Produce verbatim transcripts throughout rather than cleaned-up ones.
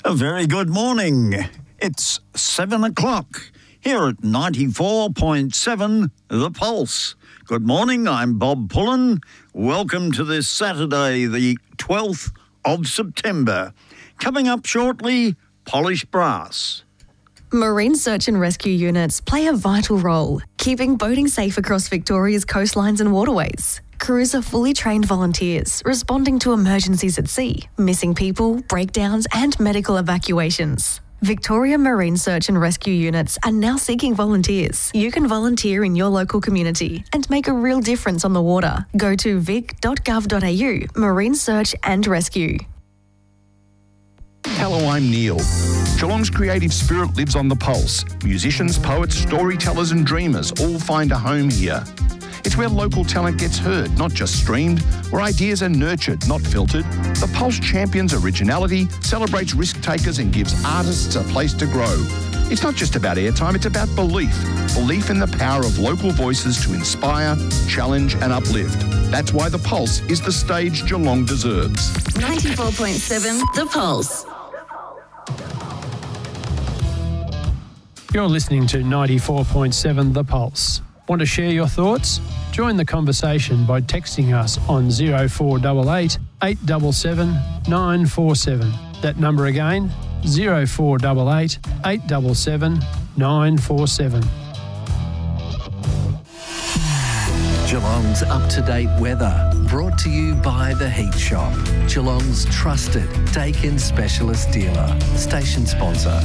A very good morning. It's seven o'clock here at ninety-four point seven The Pulse. Good morning, I'm Bob Pullen. Welcome to this Saturday, the twelfth of September. Coming up shortly, Polished Brass. Marine search and rescue units play a vital role, keeping boating safe across Victoria's coastlines and waterways. Crews are fully trained volunteers responding to emergencies at sea, missing people, breakdowns and medical evacuations. Victoria Marine Search and Rescue Units are now seeking volunteers. You can volunteer in your local community and make a real difference on the water. Go to vic dot gov dot a u, Marine Search and Rescue. Hello, I'm Neil. Geelong's creative spirit lives on the Pulse. Musicians, poets, storytellers and dreamers all find a home here. It's where local talent gets heard, not just streamed, where ideas are nurtured, not filtered. The Pulse champions originality, celebrates risk takers and gives artists a place to grow. It's not just about airtime, it's about belief. Belief in the power of local voices to inspire, challenge and uplift. That's why The Pulse is the stage Geelong deserves. ninety-four point seven The Pulse. You're listening to ninety-four point seven The Pulse. Want to share your thoughts? Join the conversation by texting us on oh four eight eight, eight seven seven, nine four seven. That number again, oh four eight eight, eight seven seven, nine four seven. Geelong's up-to-date weather, brought to you by The Heat Shop, Geelong's trusted Dakin specialist dealer, station sponsor.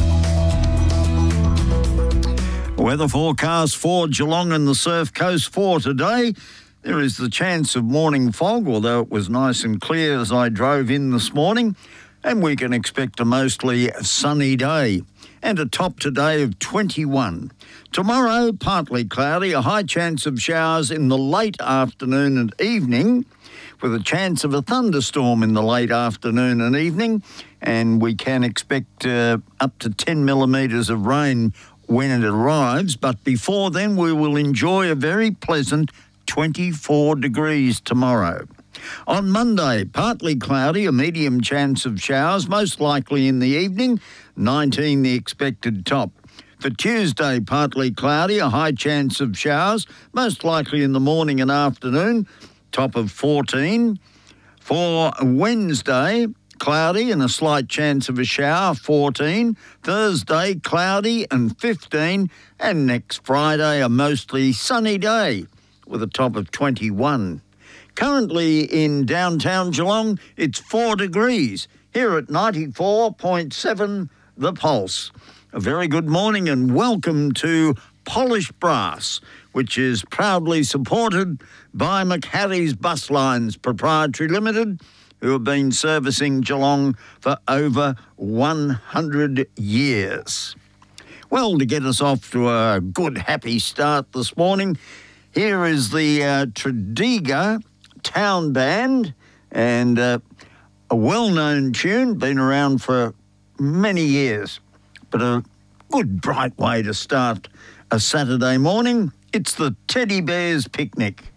Weather forecast for Geelong and the Surf Coast for today. There is the chance of morning fog, although it was nice and clear as I drove in this morning, and we can expect a mostly sunny day and a top today of twenty-one. Tomorrow, partly cloudy, a high chance of showers in the late afternoon and evening, with a chance of a thunderstorm in the late afternoon and evening, and we can expect uh, up to ten millimetres of rain when it arrives, but before then we will enjoy a very pleasant twenty-four degrees tomorrow. On Monday, partly cloudy, a medium chance of showers, most likely in the evening, nineteen the expected top. For Tuesday, partly cloudy, a high chance of showers, most likely in the morning and afternoon, top of fourteen. For Wednesday, cloudy and a slight chance of a shower, fourteen. Thursday, cloudy and fifteen. And next Friday, a mostly sunny day with a top of twenty-one. Currently in downtown Geelong, it's four degrees. Here at ninety-four point seven The Pulse. A very good morning and welcome to Polished Brass, which is proudly supported by McHatties Bus Lines Proprietary Limited, who have been servicing Geelong for over one hundred years. Well, to get us off to a good, happy start this morning, here is the uh, Tredegar Town Band, and uh, a well-known tune, been around for many years, but a good, bright way to start a Saturday morning. It's the Teddy Bears Picnic.